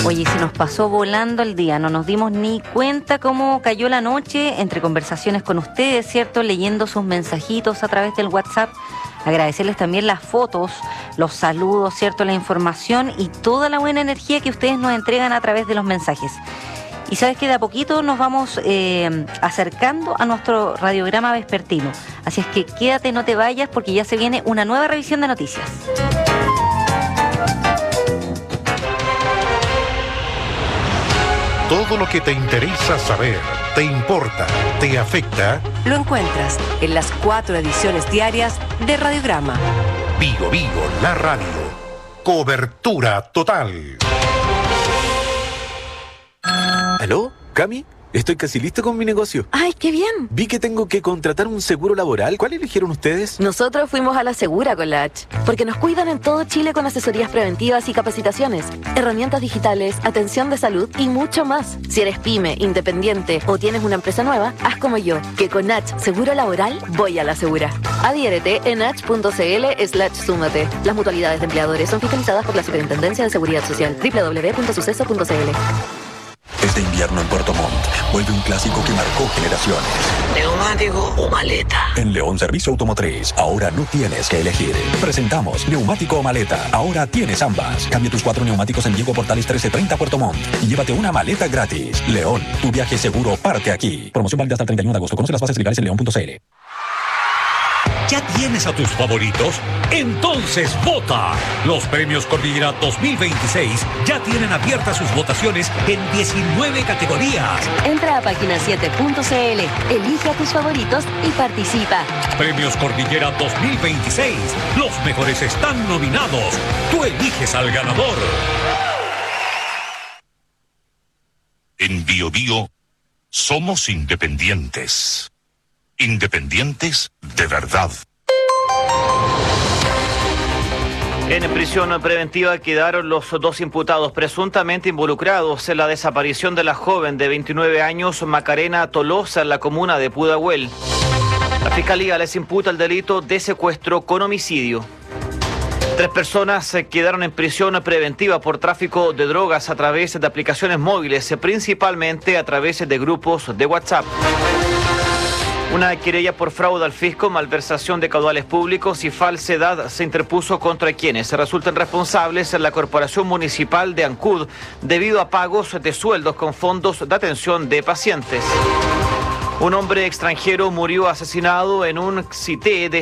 Oye, se nos pasó volando el día, no nos dimos ni cuenta cómo cayó la noche entre conversaciones con ustedes, ¿cierto? Leyendo sus mensajitos a través del WhatsApp. Agradecerles también las fotos, los saludos, ¿cierto? La información y toda la buena energía que ustedes nos entregan a través de los mensajes. Y sabes que de a poquito nos vamos acercando a nuestro radiograma vespertino. Así es que quédate, no te vayas, porque ya se viene una nueva revisión de noticias. Todo lo que te interesa saber, te importa, te afecta, lo encuentras en las 4 ediciones diarias de Radiograma. Vigo, la radio. Cobertura total. ¿Aló? ¿Cami? Estoy casi listo con mi negocio. ¡Ay, qué bien! Vi que tengo que contratar un seguro laboral. ¿Cuál eligieron ustedes? Nosotros fuimos a la Segura con la H, porque nos cuidan en todo Chile con asesorías preventivas y capacitaciones, herramientas digitales, atención de salud y mucho más. Si eres pyme, independiente o tienes una empresa nueva, haz como yo, que con H Seguro Laboral voy a la Segura. Adhiérete en h.cl/súmate. Las mutualidades de empleadores son fiscalizadas por la Superintendencia de Seguridad Social. www.suceso.cl. Este invierno en Puerto Montt vuelve un clásico que marcó generaciones. ¿Neumático o maleta? En León Servicio Automotriz, ahora no tienes que elegir. Presentamos neumático o maleta. Ahora tienes ambas. Cambia tus 4 neumáticos en Diego Portales 1330 Puerto Montt y llévate una maleta gratis. León, tu viaje seguro parte aquí. Promoción válida hasta el 31 de agosto. Conoce las bases legales en león.cl. ¿Ya tienes a tus favoritos? Entonces vota. Los premios Cordillera 2026 ya tienen abiertas sus votaciones en 19 categorías. Entra a página7.cl, elige a tus favoritos y participa. Premios Cordillera 2026. Los mejores están nominados. Tú eliges al ganador. En Bio Bio somos independientes. Independientes de verdad. En prisión preventiva quedaron los 2 imputados presuntamente involucrados en la desaparición de la joven de 29 años Macarena Tolosa en la comuna de Pudahuel. La Fiscalía les imputa el delito de secuestro con homicidio. 3 personas quedaron en prisión preventiva por tráfico de drogas a través de aplicaciones móviles, principalmente a través de grupos de WhatsApp. Una querella por fraude al fisco, malversación de caudales públicos y falsedad se interpuso contra quienes se resulten responsables en la Corporación Municipal de Ancud debido a pagos de sueldos con fondos de atención de pacientes. Un hombre extranjero murió asesinado en un CITE de